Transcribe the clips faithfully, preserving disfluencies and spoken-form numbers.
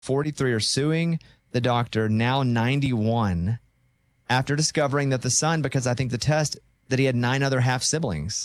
forty-three, are suing the doctor, now ninety-one, after discovering that the son, because I think the test, that he had nine other half siblings.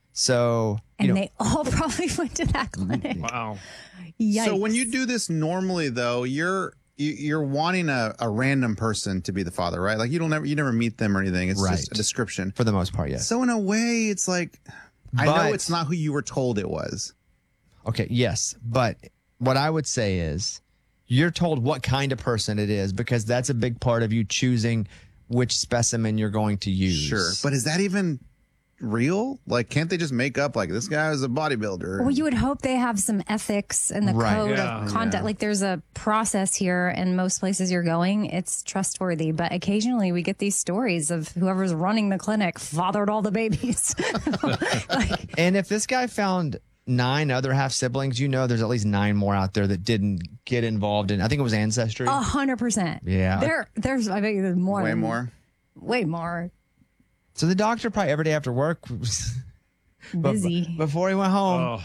So, and you know, they all probably went to that clinic. Wow. Yikes. So when you do this normally, though, you're you- you're wanting a, a random person to be the father, right? Like you don't never you never meet them or anything. It's Right. just a description. for the most part, yes. So in a way, it's like I But- know it's not who you were told it was. Okay, yes. But what I would say is you're told what kind of person it is, because that's a big part of you choosing which specimen you're going to use. Sure, but is that even real? Like, can't they just make up like this guy is a bodybuilder? Well, you would hope they have some ethics and the Right. code Yeah. of conduct. Yeah. Like there's a process here, and most places you're going, it's trustworthy. But occasionally we get these stories of whoever's running the clinic fathered all the babies. Like, And if this guy found nine other half siblings, you know there's at least nine more out there that didn't get involved in, I think it was Ancestry. a hundred percent. Yeah. There, there's, I think there's more. Way than- more. Way more. So the doctor probably every day after work was Busy. before he went home. Oh,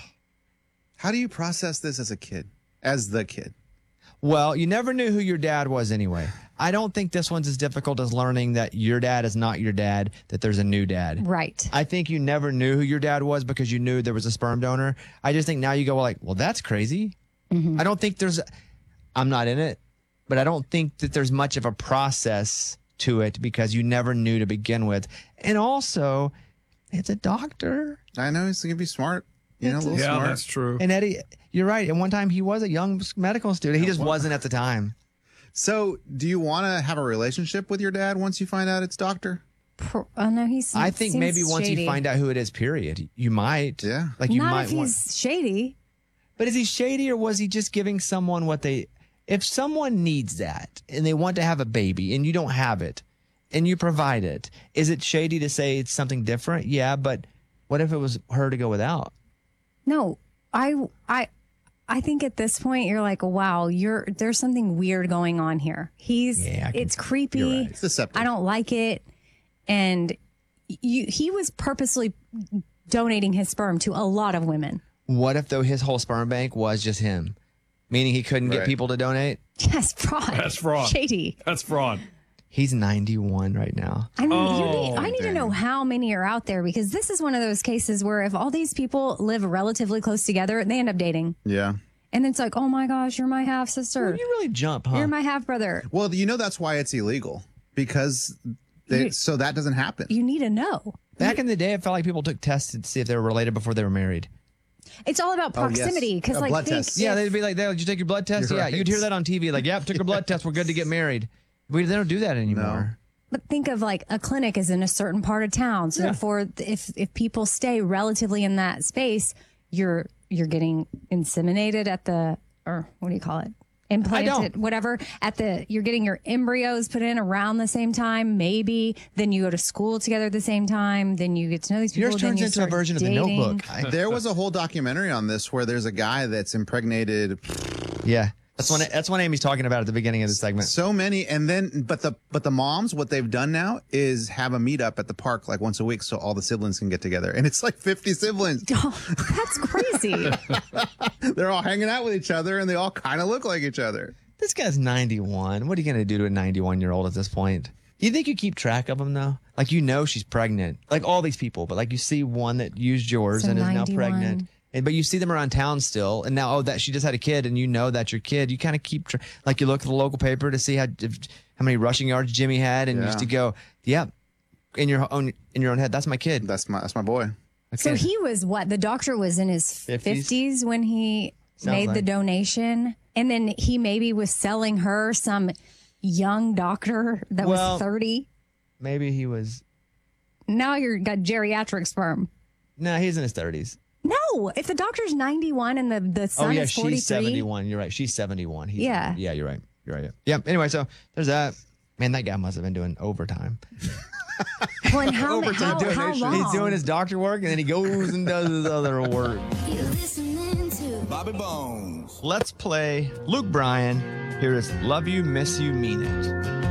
How do you process this as a kid? As the kid? Well, you never knew who your dad was anyway. I don't think this one's as difficult as learning that your dad is not your dad, that there's a new dad. Right. I think you never knew who your dad was because you knew there was a sperm donor. I just think now you go like, well, that's crazy. I don't think there's, I'm not in it, but I don't think that there's much of a process to it because you never knew to begin with. And also, it's a doctor. I know he's gonna be smart. You know, a little yeah, smart. that's true. And Eddie, you're right. At one time, he was a young medical student. He just wasn't at the time. So, do you want to have a relationship with your dad once you find out it's doctor? Pro- oh no, he's. I think seems maybe once shady. you find out who it is, period, you might. Yeah. Like you Not might if he's want. shady. But is he shady, or was he just giving someone what they? If someone needs that and they want to have a baby and you don't have it and you provide it, is it shady to say it's something different? Yeah, but what if it was her to go without? No, I, I, I think at this point you're like, wow, you're there's something weird going on here. He's, Yeah, I can- it's creepy. you're right. It's deceptive. I don't like it, and you, he was purposely donating his sperm to a lot of women. What if though his whole sperm bank was just him, meaning he couldn't get Right. people to donate? Yes, fraud. That's fraud. Shady. That's fraud. He's ninety-one right now. I mean, you Oh, need, I need to dang. know how many are out there, because this is one of those cases where if all these people live relatively close together, they end up dating. Yeah. And it's like, oh my gosh, you're my half sister. You really jump, huh? You're my half brother. Well, you know that's why it's illegal because they, You- so that doesn't happen. You need to know. Back in the day, it felt like people took tests to see if they were related before they were married. It's all about Oh, yes. proximity. Because, A like, blood think test. Yeah, if- they'd be like, "Did you take your blood test?" You're Yeah, right. you'd hear that on T V, like, "Yep, took your blood test. We're good to get married." We they don't do that anymore. But think of like a clinic is in a certain part of town. So therefore, if if people stay relatively in that space, you're you're getting inseminated at the, or what do you call it? Implanted, whatever. At the, you're getting your embryos put in around the same time, maybe. Then you go to school together at the same time. Then you get to know these people. Yours then turns you into a start version of the dating. Notebook. I- There was a whole documentary on this where there's a guy that's impregnated yeah, that's when that's what Amy's talking about at the beginning of the segment. so many, and then but the but the moms, what they've done now is have a meetup at the park like once a week, so all the siblings can get together, and it's like fifty siblings. Oh, that's crazy. They're all hanging out with each other, and they all kind of look like each other. This guy's ninety-one. What are you going to do to a ninety-one-year-old at this point? Do you think you keep track of them, though? Like, you know she's pregnant. Like, all these people. But, like, you see one that used yours So and is now ninety-one. pregnant. And, but you see them around town still. And now, oh, that she just had a kid, and you know that's your kid. You kind of keep, tra- like, you look at the local paper to see how if, how many rushing yards Jimmy had. And you Yeah. used to go, yeah, in your own in your own head, that's my kid. That's my that's my boy. So Okay. he was what? The doctor was in his fifties? fifties when he Sounds made the like. donation. And then he maybe was selling her some young doctor that Well- was thirty. Maybe he was, Now you're got geriatric sperm. no, he's in his thirties. No, if the doctor's ninety-one and the, the son Oh, yeah, is forty-three. she's seventy-one. You're right. She's seventy-one. He's, Yeah. Yeah, you're right. You're right. Yeah. yeah. Anyway, so there's that. Man, that guy must have been doing overtime. Well, and how, Overtime how, how long? He's doing his doctor work, and then he goes and does his other work. You're listening to Bobby Bones. Let's play Luke Bryan. Here is Love You, Miss You, Mean It.